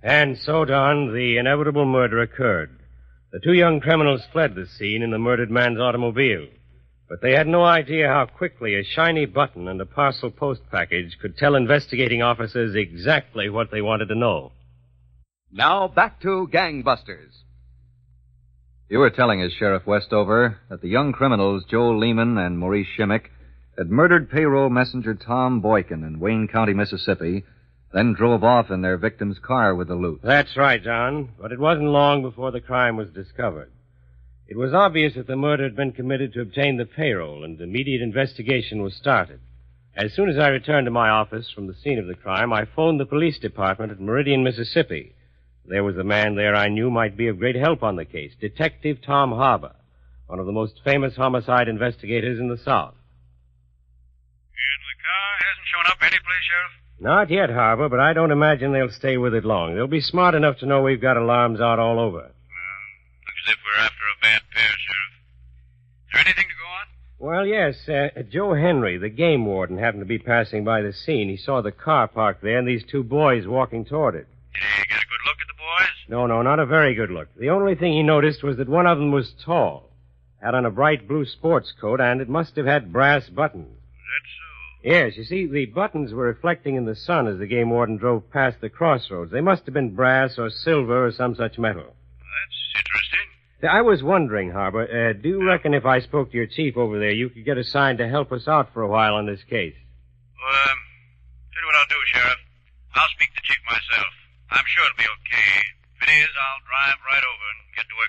And so, Don, the inevitable murder occurred. The two young criminals fled the scene in the murdered man's automobile. But they had no idea how quickly a shiny button and a parcel post package could tell investigating officers exactly what they wanted to know. Now back to Gangbusters. You were telling us, Sheriff Westover, that the young criminals, Joe Lehman and Maurice Shimmick, had murdered payroll messenger Tom Boykin in Wayne County, Mississippi, then drove off in their victim's car with the loot. That's right, John. But it wasn't long before the crime was discovered. It was obvious that the murder had been committed to obtain the payroll, and immediate investigation was started. As soon as I returned to my office from the scene of the crime, I phoned the police department at Meridian, Mississippi. There was a man there I knew might be of great help on the case, Detective Tom Harbour, one of the most famous homicide investigators in the South. And the car hasn't shown up anyplace, Sheriff? Not yet, Harbour, but I don't imagine they'll stay with it long. They'll be smart enough to know we've got alarms out all over. Looks as if we're after a bad pair, Sheriff. Is there anything to go on? Well, yes. Joe Henry, the game warden, happened to be passing by the scene. He saw the car parked there and these two boys walking toward it. You got a good look at the boys? No, not a very good look. The only thing he noticed was that one of them was tall, had on a bright blue sports coat, and it must have had brass buttons. That's so. Yes, you see, the buttons were reflecting in the sun as the game warden drove past the crossroads. They must have been brass or silver or some such metal. That's interesting. I was wondering, Harbour, do you reckon if I spoke to your chief over there, you could get assigned to help us out for a while on this case? Well, tell you what I'll do, Sheriff. I'll speak to Chief myself. I'm sure it'll be okay. If it is, I'll drive right over and get to work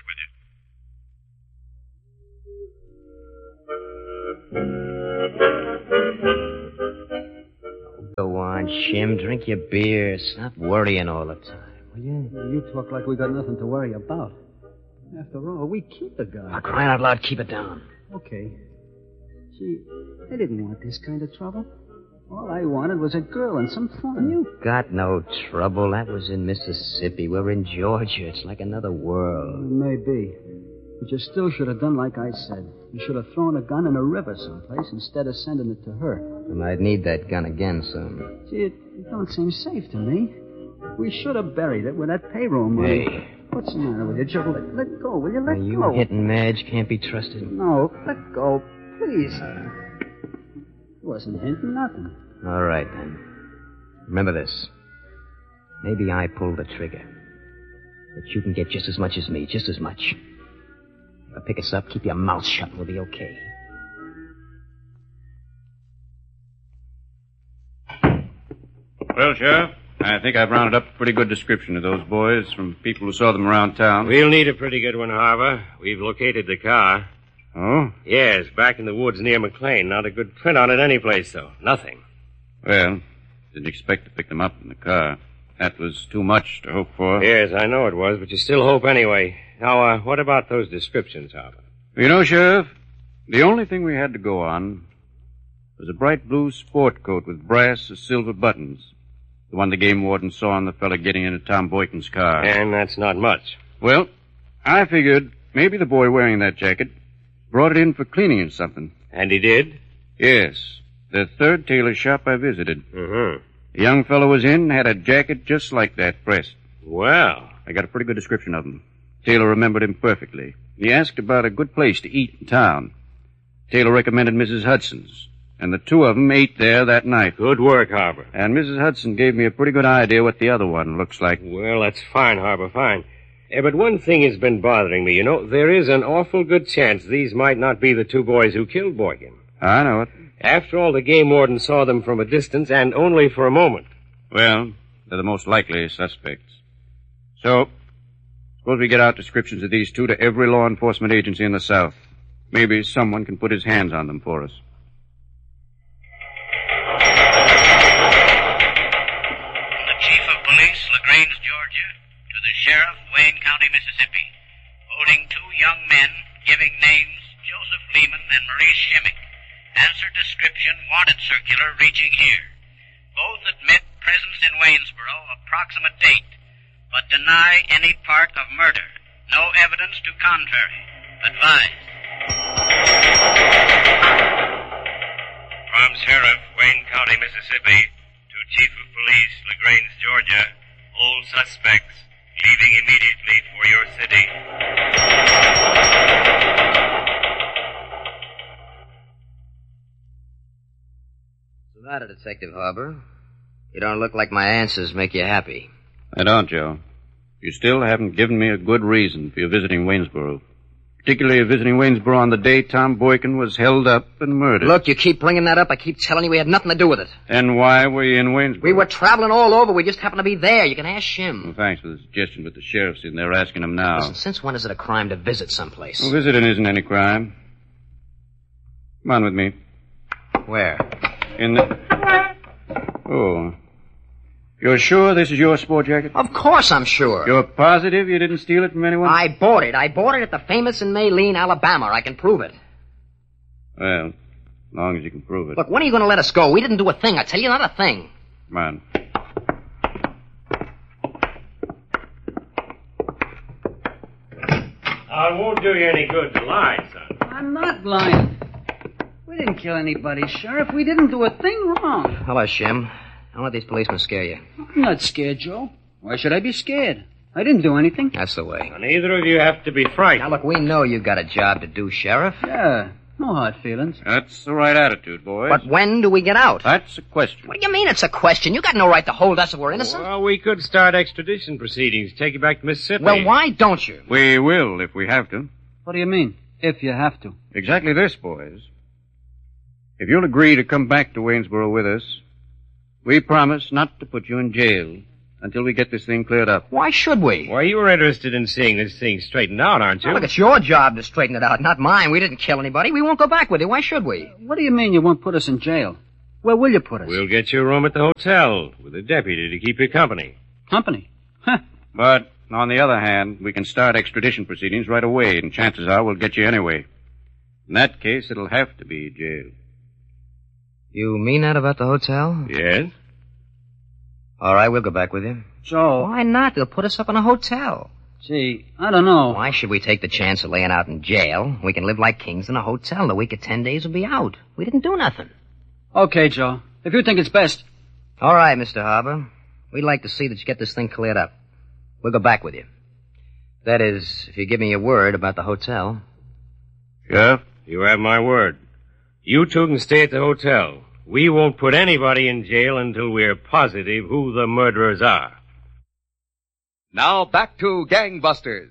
with you. Go on, Shim. Drink your beer. Stop worrying all the time, will you? You talk like we got nothing to worry about. After all, we keep the guy. For crying out loud, keep it down. Okay. Gee, I didn't want this kind of trouble. All I wanted was a girl and some fun. You got no trouble. That was in Mississippi. We're in Georgia. It's like another world. Maybe. But you still should have done like I said. You should have thrown a gun in a river someplace instead of sending it to her. And I'd need that gun again soon. Gee, it don't seem safe to me. We should have buried it with that payroll money. Hey. What's the matter with you, Joe? Let go, will you? Let Are you go. hitting Madge? Can't be trusted. No, let go. Please. Wasn't hinting nothing. All right, then. Remember this. Maybe I pulled the trigger. But you can get just as much as me, just as much. If I pick us up, keep your mouth shut and we'll be okay. Well, Sheriff, I think I've rounded up a pretty good description of those boys from people who saw them around town. We'll need a pretty good one, Harbour. We've located the car. Oh? Yes, back in the woods near McLean. Not a good print on it anyplace, though. Nothing. Well, didn't expect to pick them up in the car. That was too much to hope for. Yes, I know it was, but you still hope anyway. Now, what about those descriptions, Harbour? You know, Sheriff, the only thing we had to go on was a bright blue sport coat with brass or silver buttons. The one the game warden saw on the fella getting into Tom Boykin's car. And that's not much. Well, I figured maybe the boy wearing that jacket brought it in for cleaning or something. And he did? Yes. The third tailor shop I visited. Mm-hmm. The young fellow was in, had a jacket just like that pressed. Well. I got a pretty good description of him. Taylor remembered him perfectly. He asked about a good place to eat in town. Taylor recommended Mrs. Hudson's. And the two of them ate there that night. Good work, Harbour. And Mrs. Hudson gave me a pretty good idea what the other one looks like. Well, that's fine, Harbour, fine. But one thing has been bothering me. You know, there is an awful good chance these might not be the two boys who killed Boykin. I know it. After all, the game warden saw them from a distance and only for a moment. Well, they're the most likely suspects. So, suppose we get out descriptions of these two to every law enforcement agency in the South. Maybe someone can put his hands on them for us. The Chief of Police, LaGrange, Georgia, to the Sheriff, Wayne County, Mississippi, holding two young men, giving names Joseph Lehman and Maurice Shimmick. Answer description, wanted circular reaching here. Both admit presence in Waynesboro, approximate date, but deny any part of murder. No evidence to contrary. Advised. From Sheriff, Wayne County, Mississippi, to Chief of Police, LaGrange, Georgia, Old suspects, leaving immediately for your city. What's the matter, Detective Harbour? You don't look like my answers make you happy. I don't, Joe. You still haven't given me a good reason for your visiting Waynesboro. Particularly visiting Waynesboro on the day Tom Boykin was held up and murdered. Look, you keep bringing that up. I keep telling you we had nothing to do with it. And why were you in Waynesboro? We were traveling all over. We just happened to be there. You can ask Shim. Well, thanks for the suggestion, but the sheriff's in there asking him now. Listen, since when is it a crime to visit someplace? Well, visiting isn't any crime. Come on with me. Where? In the... Oh. You're sure this is your sport jacket? Of course I'm sure. You're positive you didn't steal it from anyone? I bought it. I bought it at the famous in Maylene, Alabama. I can prove it. Well, as long as you can prove it. Look, when are you going to let us go? We didn't do a thing. I tell you, not a thing. Come on. It won't do you any good to lie, son. I'm not lying. We didn't kill anybody, Sheriff. We didn't do a thing wrong. Hello, Shim. Don't let these policemen scare you. I'm not scared, Joe. Why should I be scared? I didn't do anything. That's the way. Now, neither of you have to be frightened. Now, look, we know you got a job to do, Sheriff. Yeah, no hard feelings. That's the right attitude, boys. But when do we get out? That's a question. What do you mean it's a question? You got no right to hold us if we're innocent. Well, we could start extradition proceedings, take you back to Mississippi. Well, why don't you? We will if we have to. What do you mean, if you have to? Exactly this, boys. If you'll agree to come back to Waynesboro with us, we promise not to put you in jail until we get this thing cleared up. Why should we? Well, you were interested in seeing this thing straightened out, aren't you? Well, look, it's your job to straighten it out, not mine. We didn't kill anybody. We won't go back with you. Why should we? What do you mean you won't put us in jail? Where will you put us? We'll get you a room at the hotel with a deputy to keep you company. Company? Huh. But, on the other hand, we can start extradition proceedings right away, and chances are we'll get you anyway. In that case, it'll have to be jail. You mean that about the hotel? Yes? All right, we'll go back with you. Joe. Why not? They'll put us up in a hotel. Gee, I don't know. Why should we take the chance of laying out in jail? We can live like kings in a hotel. In a week of 10 days, we'll be out. We didn't do nothing. Okay, Joe. If you think it's best. All right, Mr. Harbour. We'd like to see that you get this thing cleared up. We'll go back with you. That is, if you give me your word about the hotel. Sheriff, you have my word. You two can stay at the hotel. We won't put anybody in jail until we're positive who the murderers are. Now back to Gangbusters.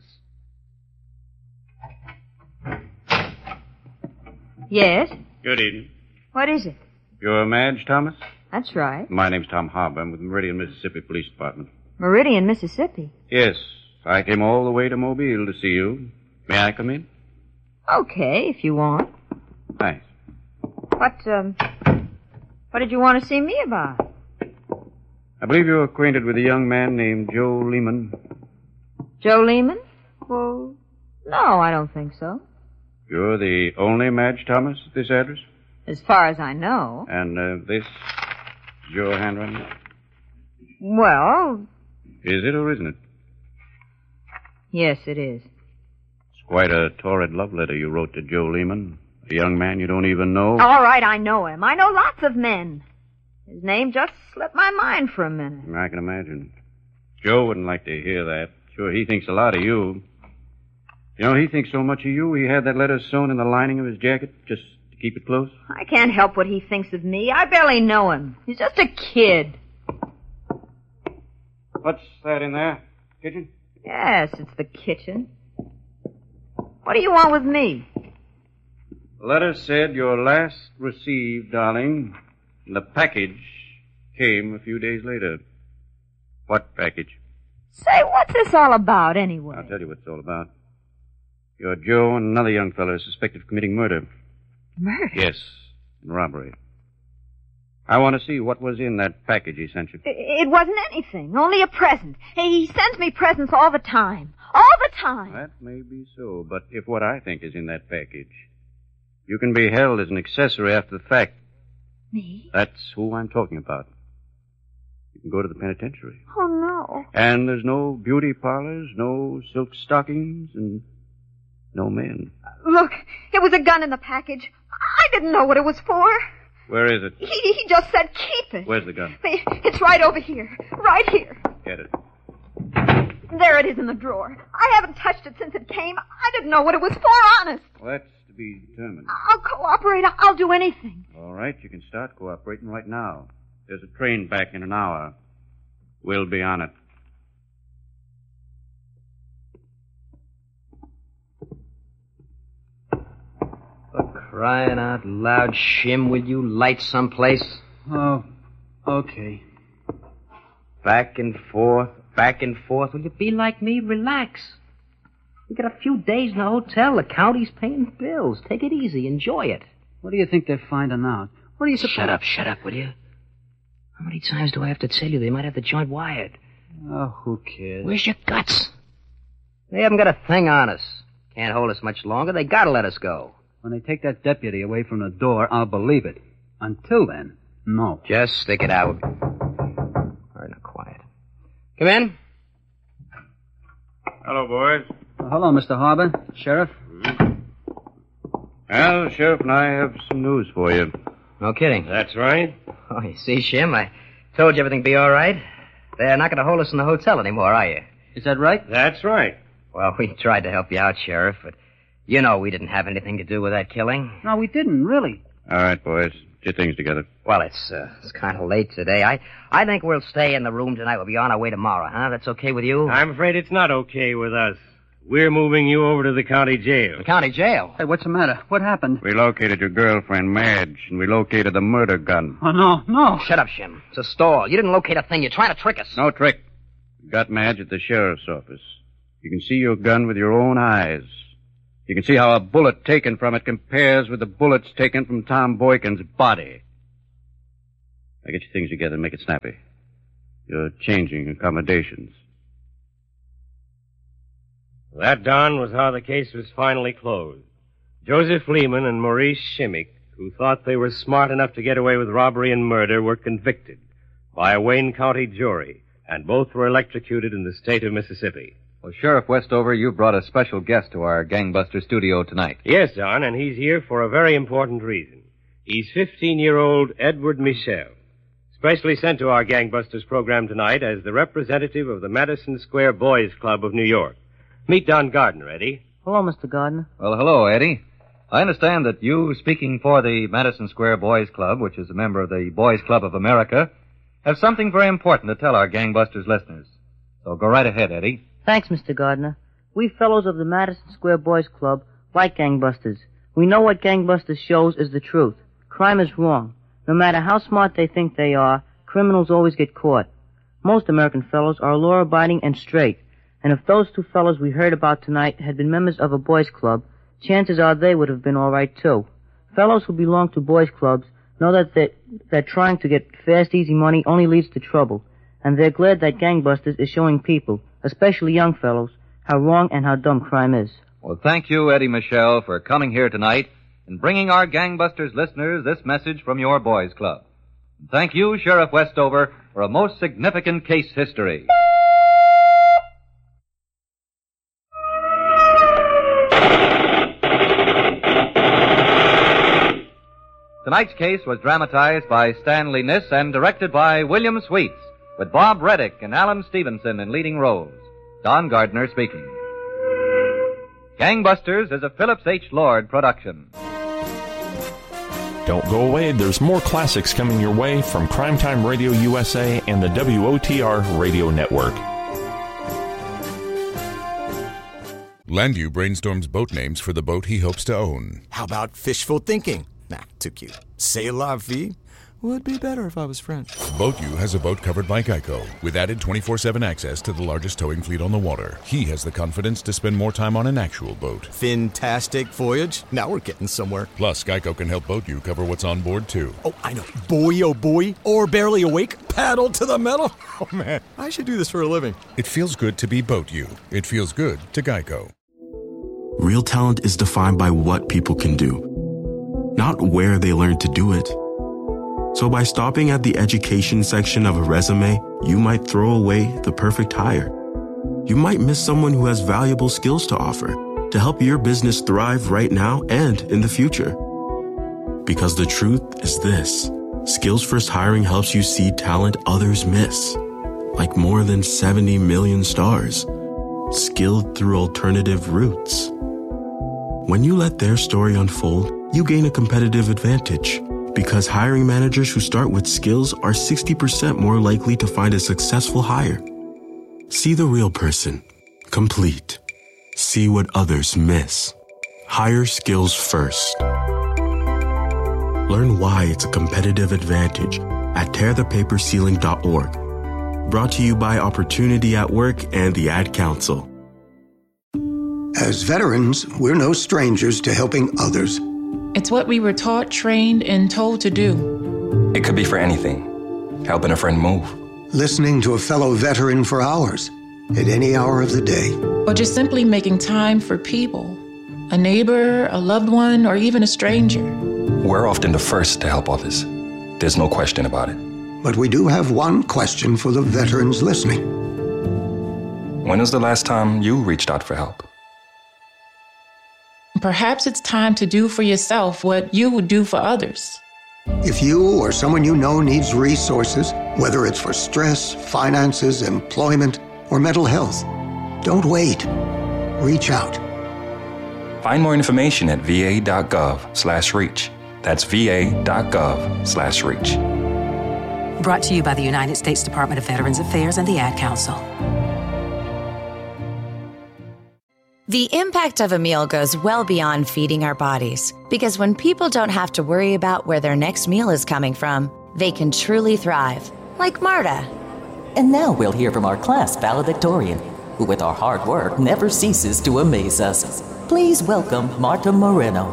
Yes? Good evening. What is it? You're Madge Thomas? That's right. My name's Tom Harbour. I'm with the Meridian, Mississippi Police Department. Meridian, Mississippi. Yes, I came all the way to Mobile to see you. May I come in? Okay, if you want. Thanks. What did you want to see me about? I believe you're acquainted with a young man named Joe Lehman. Joe Lehman? Well, no, I don't think so. You're the only Madge Thomas at this address? As far as I know. And this is your handwriting? Well, Is it or isn't it? yes, it is. It's quite a torrid love letter you wrote to Joe Lehman, a young man you don't even know. All right, I know him. I know lots of men. His name just slipped my mind for a minute. I can imagine. Joe wouldn't like to hear that. Sure, he thinks a lot of you. You know, he thinks so much of you, he had that letter sewn in the lining of his jacket just to keep it close. I can't help what he thinks of me. I barely know him. He's just a kid. What's that in there? Kitchen? Yes, it's the kitchen. What do you want with me? The letter said your last received, darling. And the package came a few days later. What package? Say, what's this all about, anyway? I'll tell you what it's all about. You're Joe and another young fellow suspected of committing murder. Murder? Yes, and robbery. I want to see what was in that package he sent you. It wasn't anything, only a present. Hey, he sends me presents all the time. All the time. That may be so, but if what I think is in that package, you can be held as an accessory after the fact. Me? That's who I'm talking about. You can go to the penitentiary. Oh, no. And there's no beauty parlors, no silk stockings, and no men. Look, it was a gun in the package. I didn't know what it was for. Where is it? He just said keep it. Where's the gun? It's right over here. Right here. Get it. There it is in the drawer. I haven't touched it since it came. I didn't know what it was for, honest. Well, that's to be determined. I'll cooperate. I'll do anything. All right, you can start cooperating right now. There's a train back in an hour. We'll be on it. For crying out loud, Shim, will you light someplace? Oh, okay. Back and forth, back and forth. Will you be like me? Relax. We got a few days in the hotel. The county's paying bills. Take it easy. Enjoy it. What do you think they're finding out? What do you suppose? Shut up, will you? How many times do I have to tell you they might have the joint wired? Oh, who cares? Where's your guts? They haven't got a thing on us. Can't hold us much longer. They gotta let us go. When they take that deputy away from the door, I'll believe it. Until then, no. Just stick it out. All right, now, quiet. Come in. Hello, boys. Hello, Mr. Harbour. Sheriff. Well, Sheriff and I have some news for you. No kidding. That's right. Oh, you see, Shim, I told you everything would be all right. They're not going to hold us in the hotel anymore, are you? Is that right? That's right. Well, we tried to help you out, Sheriff, but you know we didn't have anything to do with that killing. No, we didn't, really. All right, boys. Get things together. Well, it's kind of late today. I think we'll stay in the room tonight. We'll be on our way tomorrow, huh? That's okay with you? I'm afraid it's not okay with us. We're moving you over to the county jail. The county jail? Hey, what's the matter? What happened? We located your girlfriend, Madge, and we located the murder gun. Oh, no. Shut up, Shim. It's a stall. You didn't locate a thing. You're trying to trick us. No trick. We got Madge at the sheriff's office. You can see your gun with your own eyes. You can see how a bullet taken from it compares with the bullets taken from Tom Boykin's body. Now get your things together and make it snappy. You're changing accommodations. That, Don, was how the case was finally closed. Joseph Lehman and Maurice Shimmick, who thought they were smart enough to get away with robbery and murder, were convicted by a Wayne County jury, and both were electrocuted in the state of Mississippi. Well, Sheriff Westover, you brought a special guest to our Gangbuster studio tonight. Yes, Don, and he's here for a very important reason. He's 15-year-old Edward Michel, specially sent to our Gangbusters program tonight as the representative of the Madison Square Boys Club of New York. Meet Don Gardner, Eddie. Hello, Mr. Gardner. Well, hello, Eddie. I understand that you, speaking for the Madison Square Boys Club, which is a member of the Boys Club of America, have something very important to tell our Gangbusters listeners. So go right ahead, Eddie. Thanks, Mr. Gardner. We fellows of the Madison Square Boys Club like gangbusters. We know what gangbusters shows is the truth. Crime is wrong. No matter how smart they think they are, criminals always get caught. Most American fellows are law-abiding and straight. And if those two fellows we heard about tonight had been members of a boys' club, chances are they would have been all right, too. Fellows who belong to boys' clubs know that trying to get fast, easy money only leads to trouble. And they're glad that Gangbusters is showing people, especially young fellows, how wrong and how dumb crime is. Well, thank you, Eddie Michel, for coming here tonight and bringing our Gangbusters listeners this message from your boys' club. And thank you, Sheriff Westover, for a most significant case history. Tonight's case was dramatized by Stanley Niss and directed by William Sweets, with Bob Reddick and Alan Stevenson in leading roles. Don Gardner speaking. Gangbusters is a Phillips H. Lord production. Don't go away. There's more classics coming your way from Crimetime Radio USA and the WOTR Radio Network. Landau brainstorms boat names for the boat he hopes to own. How about Fishful Thinking? Nah, too cute. C'est la vie? Would be better if I was French. BoatU has a boat covered by Geico, with added 24/7 access to the largest towing fleet on the water. He has the confidence to spend more time on an actual boat. Fantastic voyage. Now we're getting somewhere. Plus, Geico can help BoatU cover what's on board, too. Oh, I know. Buoy, oh buoy, or barely awake, paddle to the metal. Oh, man, I should do this for a living. It feels good to be BoatU. It feels good to Geico. Real talent is defined by what people can do, not where they learn to do it. So by stopping at the education section of a resume, you might throw away the perfect hire. You might miss someone who has valuable skills to offer to help your business thrive right now and in the future. Because the truth is this: Skills First Hiring helps you see talent others miss, like more than 70 million stars skilled through alternative routes. When you let their story unfold, you gain a competitive advantage because hiring managers who start with skills are 60% more likely to find a successful hire. See the real person, complete. See what others miss. Hire skills first. Learn why it's a competitive advantage at tearthepaperceiling.org. Brought to you by Opportunity at Work and the Ad Council. As veterans, we're no strangers to helping others. It's what we were taught, trained, and told to do. It could be for anything. Helping a friend move. Listening to a fellow veteran for hours, at any hour of the day. Or just simply making time for people. A neighbor, a loved one, or even a stranger. We're often the first to help others. There's no question about it. But we do have one question for the veterans listening. When was the last time you reached out for help? Perhaps it's time to do for yourself what you would do for others. If you or someone you know needs resources, whether it's for stress, finances, employment, or mental health, don't wait. Reach out. Find more information at va.gov/reach. That's va.gov/reach. Brought to you by the United States Department of Veterans Affairs and the Ad Council. The impact of a meal goes well beyond feeding our bodies, because when people don't have to worry about where their next meal is coming from, they can truly thrive, like Marta. And now we'll hear from our class valedictorian, who with our hard work never ceases to amaze us. Please welcome Marta Moreno.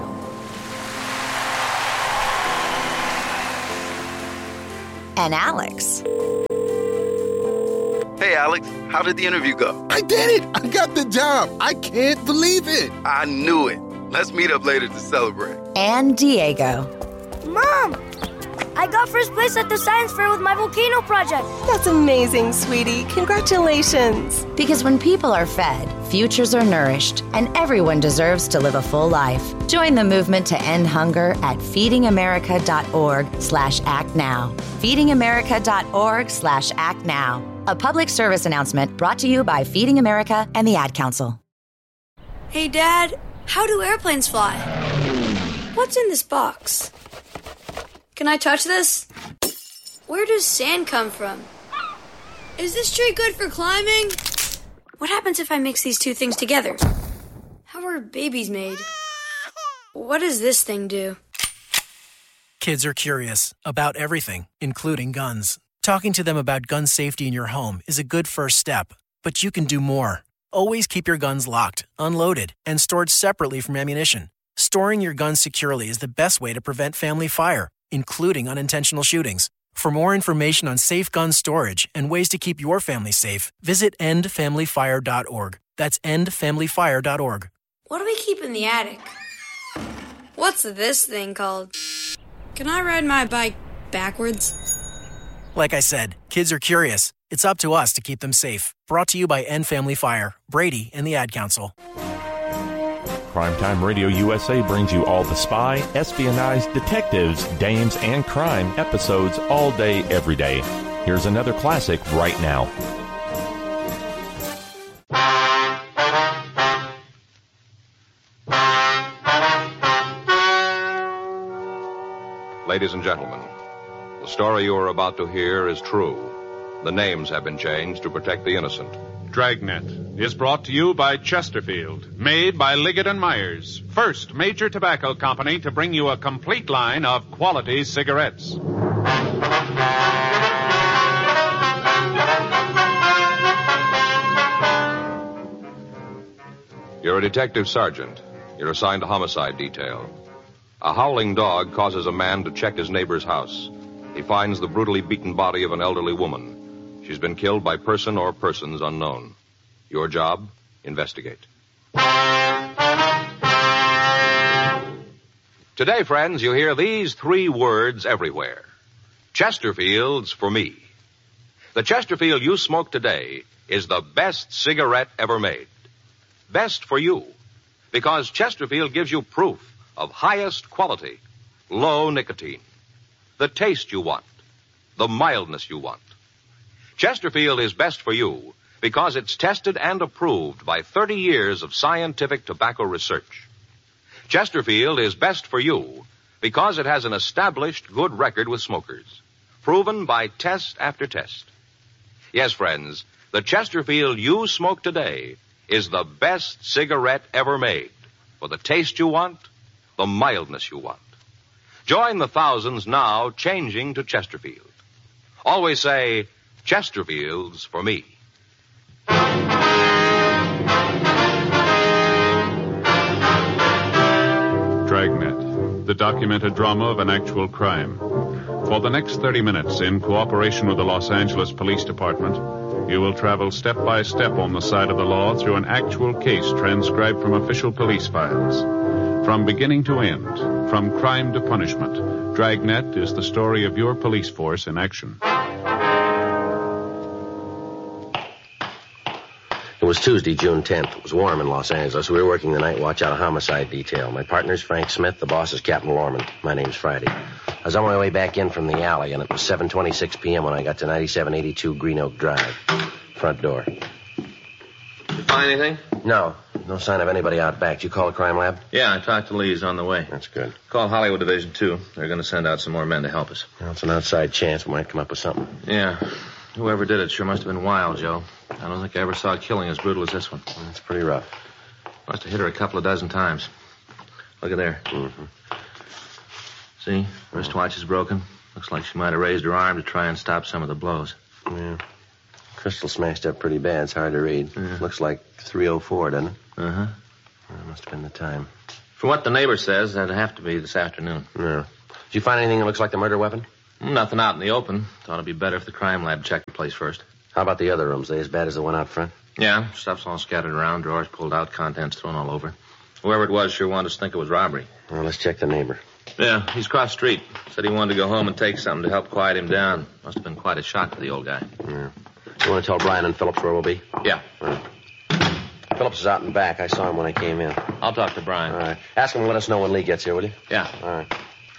And Alex. Hey, Alex, how did the interview go? I did it! I got the job! I can't believe it! I knew it. Let's meet up later to celebrate. And Diego. Mom! I got first place at the science fair with my volcano project. That's amazing, sweetie. Congratulations. Because when people are fed, futures are nourished, and everyone deserves to live a full life. Join the movement to end hunger at feedingamerica.org/actnow. feedingamerica.org/actnow. A public service announcement brought to you by Feeding America and the Ad Council. Hey, Dad, how do airplanes fly? What's in this box? Can I touch this? Where does sand come from? Is this tree good for climbing? What happens if I mix these two things together? How are babies made? What does this thing do? Kids are curious about everything, including guns. Talking to them about gun safety in your home is a good first step, but you can do more. Always keep your guns locked, unloaded, and stored separately from ammunition. Storing your guns securely is the best way to prevent family fire, including unintentional shootings. For more information on safe gun storage and ways to keep your family safe, visit endfamilyfire.org. That's endfamilyfire.org. What do we keep in the attic? What's this thing called? Can I ride my bike backwards? Like I said, kids are curious. It's up to us to keep them safe. Brought to you by End Family Fire, Brady, and the Ad Council. Primetime Radio USA brings you all the spy, espionage, detectives, dames, and crime episodes all day, every day. Here's another classic right now. Ladies and gentlemen, the story you are about to hear is true. The names have been changed to protect the innocent. Dragnet is brought to you by Chesterfield, made by Liggett & Myers, first major tobacco company to bring you a complete line of quality cigarettes. You're a detective sergeant. You're assigned to homicide detail. A howling dog causes a man to check his neighbor's house. He finds the brutally beaten body of an elderly woman. She's been killed by person or persons unknown. Your job? Investigate. Today, friends, you hear these three words everywhere. Chesterfield's for me. The Chesterfield you smoke today is the best cigarette ever made. Best for you, because Chesterfield gives you proof of highest quality, low nicotine, the taste you want, the mildness you want. Chesterfield is best for you because it's tested and approved by 30 years of scientific tobacco research. Chesterfield is best for you because it has an established good record with smokers, proven by test after test. Yes, friends, the Chesterfield you smoke today is the best cigarette ever made for the taste you want, the mildness you want. Join the thousands now changing to Chesterfield. Always say, Chesterfield's for me. Dragnet, the documented drama of an actual crime. For the next 30 minutes, in cooperation with the Los Angeles Police Department, you will travel step by step on the side of the law through an actual case transcribed from official police files. From beginning to end, from crime to punishment, Dragnet is the story of your police force in action. It was Tuesday, June 10th. It was warm in Los Angeles. We were working the night watch out of homicide detail. My partner's Frank Smith. The boss is Captain Lorman. My name's Friday. I was on my way back in from the alley, and it was 7:26 p.m. when I got to 9782 Green Oak Drive. Front door. Did you find anything? No. No sign of anybody out back. Did you call the crime lab? Yeah, I talked to Lee's on the way. That's good. Call Hollywood Division 2. They're going to send out some more men to help us. Well, it's an outside chance. We might come up with something. Yeah. Whoever did it sure must have been wild, Joe. I don't think I ever saw a killing as brutal as this one. It's pretty rough. Must have hit her a couple of dozen times. Look at there. Mm-hmm. See? Wristwatch is broken. Looks like she might have raised her arm to try and stop some of the blows. Yeah. Crystal smashed up pretty bad. It's hard to read. Yeah. Looks like 3:04, doesn't it? Uh-huh. That must have been the time. From what the neighbor says, that'd have to be this afternoon. Yeah. Did you find anything that looks like the murder weapon? Nothing out in the open. Thought it'd be better if the crime lab checked the place first. How about the other rooms? They as bad as the one out front? Yeah, stuff's all scattered around, drawers pulled out, contents thrown all over. Whoever it was sure wanted us to think it was robbery. Well, let's check the neighbor. Yeah, he's across the street. Said he wanted to go home and take something to help quiet him down. Must have been quite a shock to the old guy. Yeah. You want to tell Brian and Phillips where we'll be? Yeah. Right. Phillips is out and back. I saw him when I came in. I'll talk to Brian. All right. Ask him to let us know when Lee gets here, will you? Yeah. All right.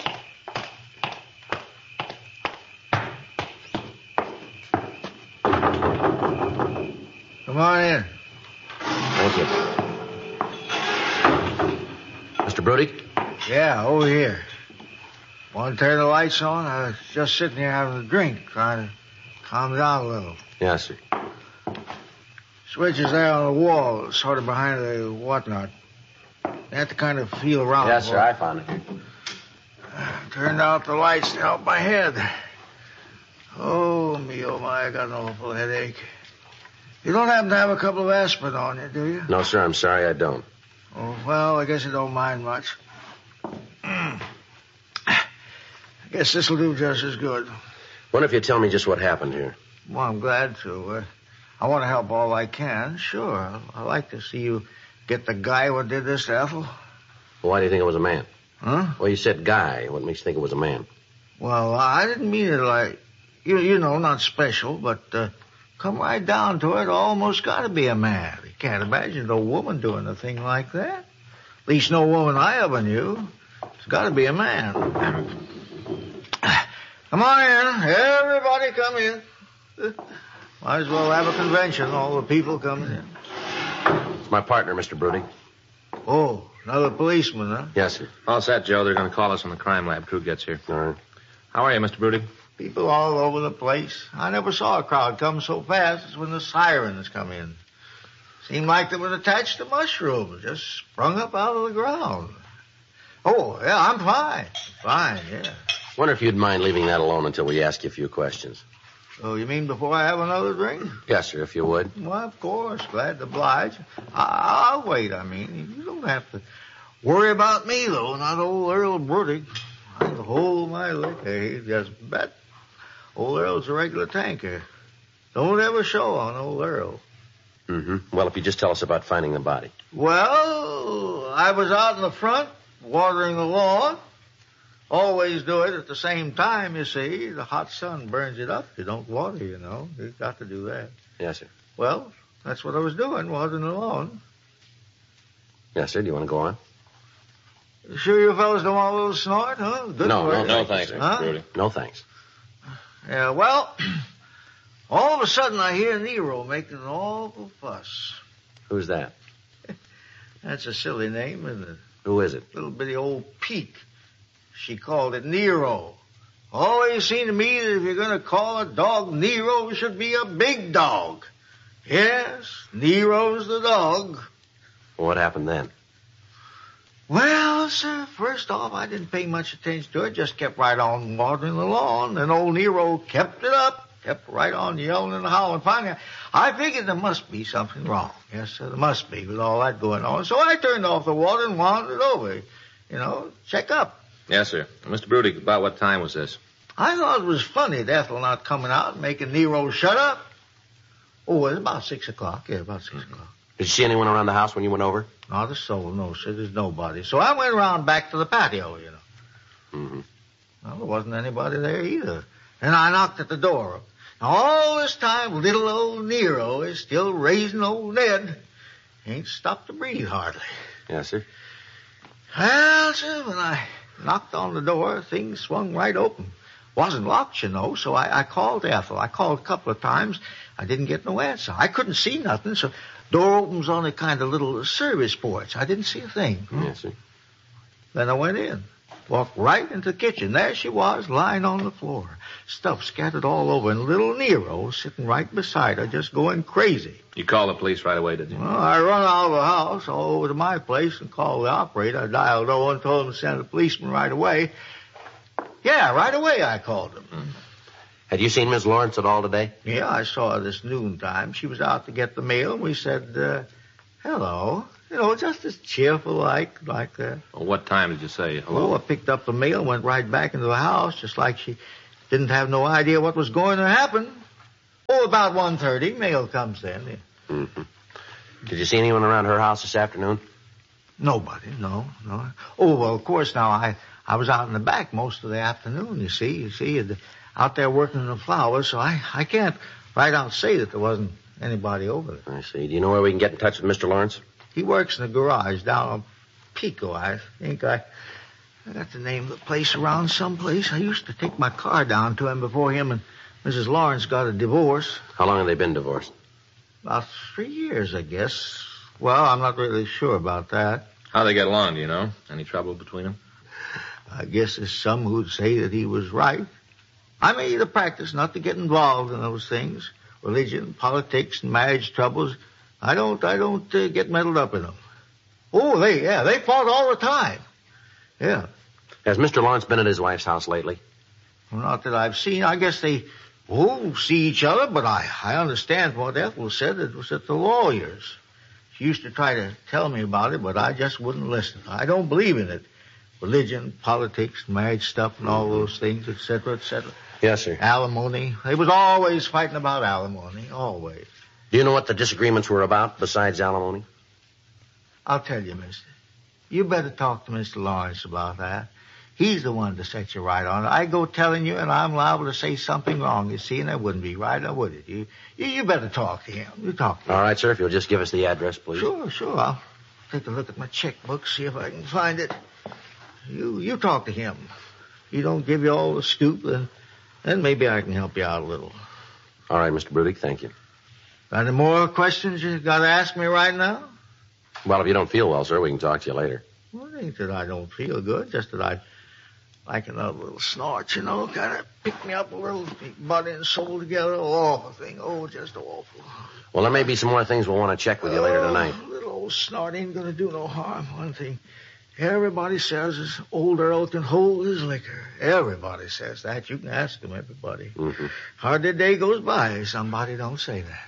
Come on in. Thank you. Mr. Brody? Yeah, over here. Want to turn the lights on? I was just sitting here having a drink, trying to calm down a little. Yes, sir. Switch is there on the wall, sort of behind the whatnot. You have to kind of feel around. Yes, sir, I found it. Turned out the lights to help my head. Oh, me, oh, my, I got an awful headache. You don't happen to have a couple of aspirin on you, do you? No, sir, I'm sorry, I don't. Oh, well, I guess you don't mind much. I guess this'll do just as good. Wonder if you'd tell me just what happened here. Well, I'm glad to. I want to help all I can, sure. I'd like to see you get the guy who did this to Ethel. Well, why do you think it was a man? Huh? Well, you said guy. What makes you think it was a man? Well, I didn't mean it like, you know, not special, but come right down to it, almost got to be a man. You can't imagine no woman doing a thing like that. At least no woman I ever knew. It's got to be a man. Come on in. Everybody come in. Might as well have a convention. All the people coming in. It's my partner, Mr. Brody. Oh, another policeman, huh? Yes, sir. All set, Joe. They're going to call us when the crime lab crew gets here. All right. How are you, Mr. Brody? People all over the place. I never saw a crowd come so fast as when the sirens come in. Seemed like they were attached to mushrooms, just sprung up out of the ground. Oh, yeah, I'm fine. Fine, yeah. Wonder if you'd mind leaving that alone until we ask you a few questions. Oh, you mean before I have another drink? Yes, sir, if you would. Well, of course. Glad to oblige. I'll wait, I mean. You don't have to worry about me, though. Not old Earl Brody. I can hold my liquor. He just bet. Old Earl's a regular tanker. Don't ever show on old Earl. Mm-hmm. Well, if you just tell us about finding the body. Well, I was out in the front watering the lawn. Always do it at the same time, you see. The hot sun burns it up. You don't water, you know. You've got to do that. Yes, sir. Well, that's what I was doing, watering the lawn. Yes, sir. Do you want to go on? Sure you fellas don't want a little snort, huh? Good No, work. no thanks, sir. Huh? No, thanks. Yeah, well, All of a sudden, I hear Nero making an awful fuss. Who's that? That's a silly name, isn't it? Who is it? Little bitty old Peak. She called it Nero. Always seemed to me that if you're going to call a dog Nero, it should be a big dog. Yes, Nero's the dog. What happened then? Well, sir, first off, I didn't pay much attention to it. Just kept right on watering the lawn. And old Nero kept it up. Kept right on yelling and howling. Finally, I figured there must be something wrong. Yes, sir, there must be with all that going on. So I turned off the water and wandered over. Check up. Yes, sir. Mr. Brudig, about what time was this? I thought it was funny, Ethel not coming out and making Nero shut up. Oh, it was about 6 o'clock. Yeah, about 6 o'clock. Did you see anyone around the house when you went over? Not a soul, no, sir. There's nobody. So I went around back to the patio, Mm-hmm. Well, there wasn't anybody there either. And I knocked at the door. Now, all this time, little old Nero is still raising old Ned. Ain't stopped to breathe hardly. Yes, sir. Well, sir, when I knocked on the door, things swung right open. Wasn't locked, so I called Ethel. I called a couple of times. I didn't get no answer. I couldn't see nothing, so door opens on a kind of little service porch. I didn't see a thing. Yes, sir. Then I went in. Walked right into the kitchen. There she was, lying on the floor. Stuff scattered all over, and little Nero sitting right beside her, just going crazy. You called the police right away, did you? Well, I run out of the house, all over to my place, and called the operator. I dialed 0 and told him to send a policeman right away. Yeah, right away I called him. Had you seen Miss Lawrence at all today? Yeah, I saw her this noontime. She was out to get the mail, and we said, hello. Just as cheerful like that. Well, what time did you say hello? Oh, I picked up the mail and went right back into the house, just like she didn't have no idea what was going to happen. Oh, about 1:30, mail comes then. Yeah. Mm-hmm. Did you see anyone around her house this afternoon? Nobody, no. Oh, well, of course, now, I was out in the back most of the afternoon, you see, out there working in the flowers, so I can't right out say that there wasn't anybody over there. I see. Do you know where we can get in touch with Mr. Lawrence? He works in the garage down on Pico. I think I got the name of the place around someplace. I used to take my car down to him before him and Mrs. Lawrence got a divorce. How long have they been divorced? About 3 years, I guess. Well, I'm not really sure about that. How they get along, do you know? Any trouble between them? I guess there's some who'd say that he was right. I made it a practice not to get involved in those things. Religion, politics, and marriage troubles. I don't get meddled up in them. Oh, they fought all the time. Yeah. Has Mr. Lawrence been at his wife's house lately? Well, not that I've seen. I guess they, see each other, but I understand what Ethel said. It was at the lawyer's. She used to try to tell me about it, but I just wouldn't listen. I don't believe in it. Religion, politics, marriage stuff, and all those things, et cetera, et cetera. Yes, sir. Alimony. They was always fighting about alimony, always. Do you know what the disagreements were about besides alimony? I'll tell you, mister. You better talk to Mr. Lawrence about that. He's the one to set you right on it. I go telling you, and I'm liable to say something wrong, you see, and that wouldn't be right, now would it? You better talk to him. You talk to him. All right, sir, if you'll just give us the address, please. Sure. I'll take a look at my checkbook, see if I can find it. You talk to him. He don't give you all the scoop, then maybe I can help you out a little. All right, Mr. Brudig, thank you. Got any more questions you got to ask me right now? Well, if you don't feel well, sir, we can talk to you later. Well, it ain't that I don't feel good, just that I'd like another little snort, kind of pick me up a little, body and soul together, awful thing, just awful. Well, there may be some more things we'll want to check with you later tonight. A little old snort ain't going to do no harm. One thing everybody says is old Earl can hold his liquor. Everybody says that. You can ask them, everybody. Mm-hmm. Hardly a day goes by somebody don't say that.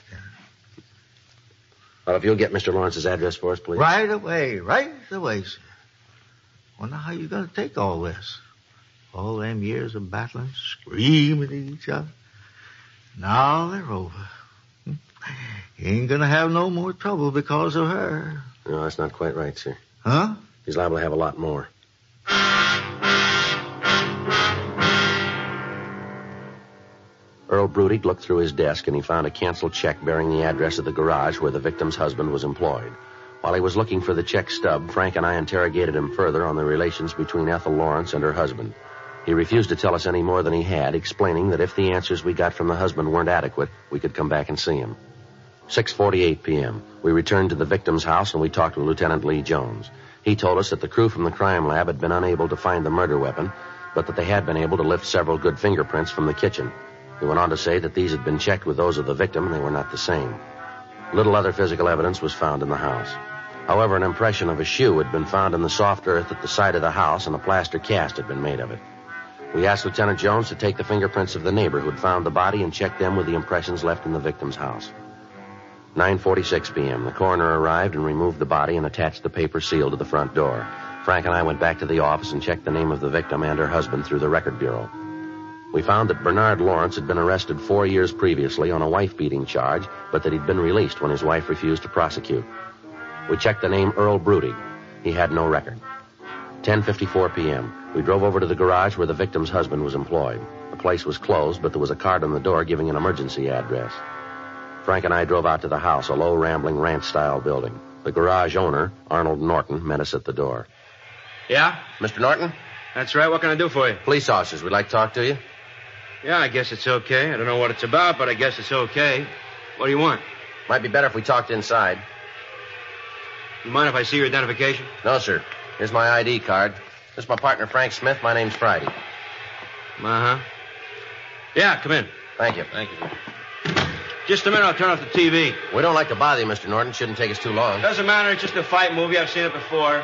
Well, if you'll get Mr. Lawrence's address for us, please. Right away, sir. Wonder how you going to take all this. All them years of battling, screaming at each other. Now they're over. You ain't going to have no more trouble because of her. No, that's not quite right, sir. Huh? He's liable to have a lot more. Earl Brudig looked through his desk and he found a canceled check bearing the address of the garage where the victim's husband was employed. While he was looking for the check stub, Frank and I interrogated him further on the relations between Ethel Lawrence and her husband. He refused to tell us any more than he had, explaining that if the answers we got from the husband weren't adequate, we could come back and see him. 6:48 p.m. We returned to the victim's house and we talked with Lieutenant Lee Jones. He told us that the crew from the crime lab had been unable to find the murder weapon, but that they had been able to lift several good fingerprints from the kitchen. He went on to say that these had been checked with those of the victim and they were not the same. Little other physical evidence was found in the house. However, an impression of a shoe had been found in the soft earth at the side of the house and a plaster cast had been made of it. We asked Lieutenant Jones to take the fingerprints of the neighbor who had found the body and check them with the impressions left in the victim's house. 9:46 p.m. The coroner arrived and removed the body and attached the paper seal to the front door. Frank and I went back to the office and checked the name of the victim and her husband through the record bureau. We found that Bernard Lawrence had been arrested 4 years previously on a wife-beating charge, but that he'd been released when his wife refused to prosecute. We checked the name Earl Brudig. He had no record. 10:54 p.m. We drove over to the garage where the victim's husband was employed. The place was closed, but there was a card on the door giving an emergency address. Frank and I drove out to the house, a low, rambling ranch-style building. The garage owner, Arnold Norton, met us at the door. Yeah? Mr. Norton? That's right. What can I do for you? Police officers, we'd like to talk to you. Yeah, I guess it's okay. I don't know what it's about, but I guess it's okay. What do you want? Might be better if we talked inside. You mind if I see your identification? No, sir. Here's my ID card. This is my partner, Frank Smith. My name's Friday. Uh-huh. Yeah, come in. Thank you. Thank you, sir. Just a minute, I'll turn off the TV. We don't like to bother you, Mr. Norton. Shouldn't take us too long. Doesn't matter. It's just a fight movie. I've seen it before.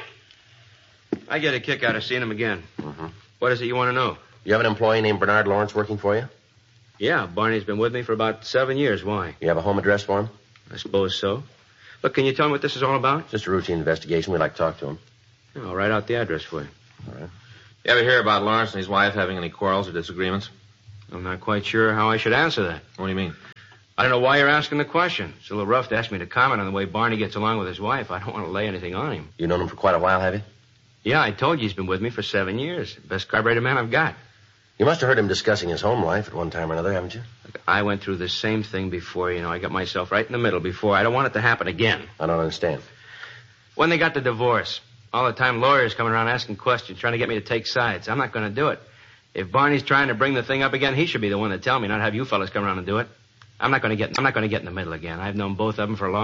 I get a kick out of seeing him again. Mm-hmm. What is it you want to know? You have an employee named Bernard Lawrence working for you? Yeah, Barney's been with me for about 7 years. Why? You have a home address for him? I suppose so. Look, can you tell me what this is all about? Just a routine investigation. We'd like to talk to him. Yeah, I'll write out the address for you. All right. You ever hear about Lawrence and his wife having any quarrels or disagreements? I'm not quite sure how I should answer that. What do you mean? I don't know why you're asking the question. It's a little rough to ask me to comment on the way Barney gets along with his wife. I don't want to lay anything on him. You've known him for quite a while, have you? Yeah, I told you he's been with me for 7 years. Best carburetor man I've got. You must have heard him discussing his home life at one time or another, haven't you? Look, I went through the same thing before, I got myself right in the middle before. I don't want it to happen again. I don't understand. When they got the divorce, all the time lawyers coming around asking questions, trying to get me to take sides. I'm not going to do it. If Barney's trying to bring the thing up again, he should be the one to tell me, not have you fellas come around and do it. I'm not going to get in the middle again. I've known both of them for a long